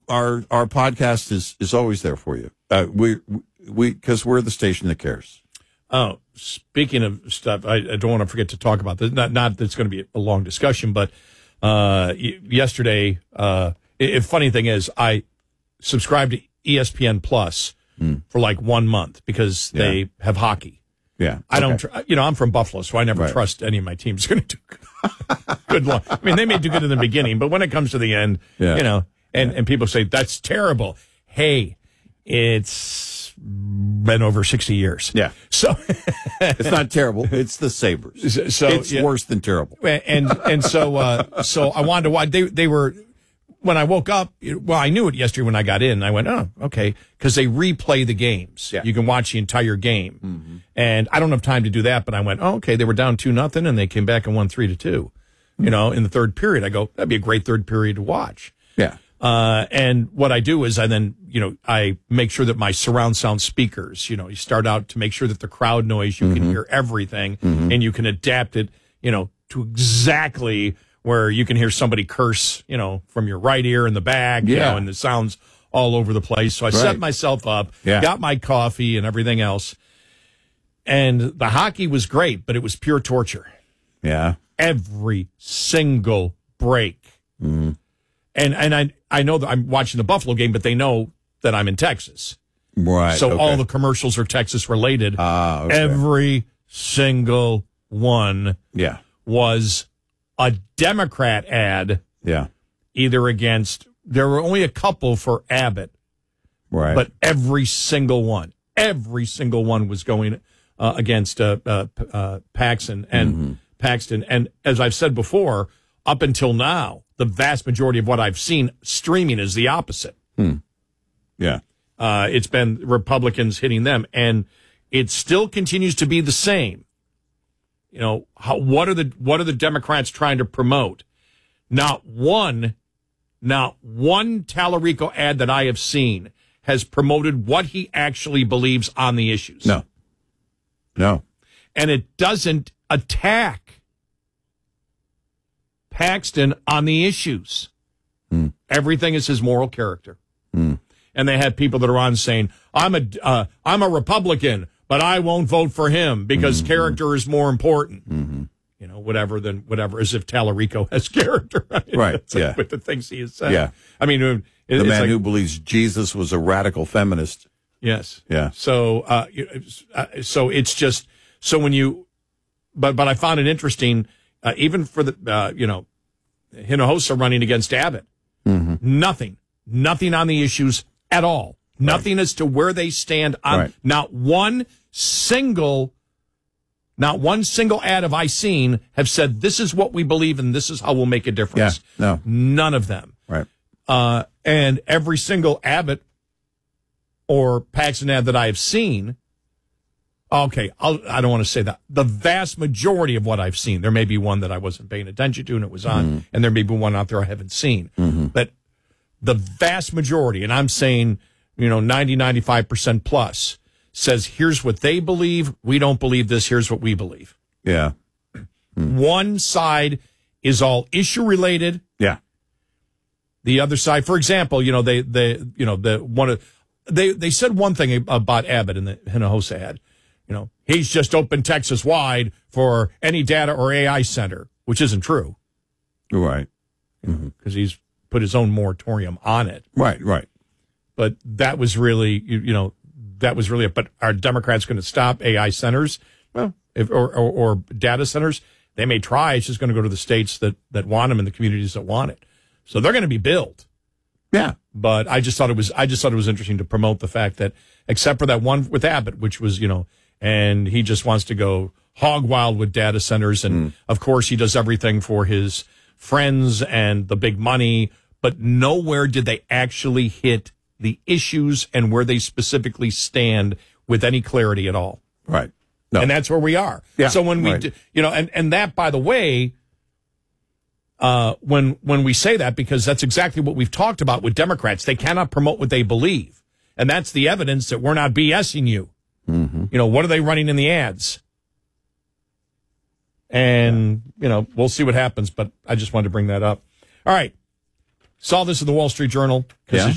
our podcast is always there for you. Because we're the station that cares. Oh, speaking of stuff, I don't want to forget to talk about this. Not that it's going to be a long discussion, but yesterday, funny thing is, I subscribed to ESPN Plus for like 1 month because they have hockey. Yeah, I don't. I'm from Buffalo, so I never trust any of my teams going to do good. I mean, they may do good in the beginning, but when it comes to the end, and people say that's terrible. Hey, it's been over 60 years. Yeah. So it's not terrible. It's the Sabres. So it's worse than terrible. And so I wanted to watch. They were, when I woke up, well, I knew it yesterday when I got in. I went, oh, okay. Because they replay the games. Yeah. You can watch the entire game. Mm-hmm. And I don't have time to do that, but I went, oh, okay. They were down 2-0 and they came back and won 3-2. Mm-hmm. In the third period. I go, that'd be a great third period to watch. Yeah. And what I do is I make sure that my surround sound speakers, you start out to make sure that the crowd noise, you can hear everything and you can adapt it, to exactly where you can hear somebody curse, from your right ear in the back, and the sounds all over the place. So I set myself up, got my coffee and everything else. And the hockey was great, but it was pure torture. Yeah. Every single break. Mm-hmm. And I know that I'm watching the Buffalo game, but they know that I'm in Texas. Right. So all the commercials are Texas related. Okay. Every single one was a Democrat ad. Yeah. Either against, there were only a couple for Abbott. Right. But every single one was going against Paxton and Paxton. And as I've said before, up until now, the vast majority of what I've seen streaming is the opposite. Yeah. It's been Republicans hitting them, and it still continues to be the same. What are the Democrats trying to promote? Not one Tallarico ad that I have seen has promoted what he actually believes on the issues. No. And it doesn't attack Paxton on the issues. Everything is his moral character. And they had people that are on saying, I'm a Republican, but I won't vote for him because character is more important. Whatever, as if Tallarico has character. Right. Yeah. With the things he has said. Yeah. I mean, the man who believes Jesus was a radical feminist. Yes. Yeah. So it's just, so when you, but I found it interesting, even for the, Hinojosa running against Abbott. Nothing on the issues at all. Nothing as to where they stand on, not one single ad have I seen have said, this is what we believe and this is how we'll make a difference. Yeah, no. None of them. Right. And every single Abbott or Paxton ad that I have seen, okay, I don't want to say that. The vast majority of what I've seen, there may be one that I wasn't paying attention to and it was on, and there may be one out there I haven't seen. But the vast majority, and I'm saying, 90, 95% plus, says, here's what they believe. We don't believe this. Here's what we believe. Yeah. One side is all issue related. Yeah. The other side, for example, they said one thing about Abbott in the Hinojosa ad. He's just opened Texas wide for any data or AI center, which isn't true. Right. Because he's put his own moratorium on it. Right. But that was really, but are Democrats going to stop AI centers? Well, or data centers? They may try. It's just going to go to the states that want them and the communities that want it. So they're going to be built. Yeah. But I just thought it was interesting to promote the fact that, except for that one with Abbott, which was, and he just wants to go hog wild with data centers. And of course he does everything for his friends and the big money, but nowhere did they actually hit the issues and where they specifically stand with any clarity at all. Right. No. And that's where we are. Yeah. So when we, and that, by the way, when we say that, because that's exactly what we've talked about with Democrats, they cannot promote what they believe. And that's the evidence that we're not BSing you. What are they running in the ads? And, we'll see what happens, but I just wanted to bring that up. All right. Saw this in the Wall Street Journal because